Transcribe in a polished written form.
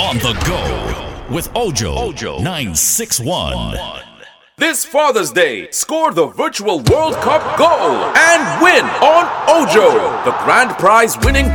On the go with Ojo 961. This Father's Day, score the virtual World Cup goal and win on Ojo, the grand prize winning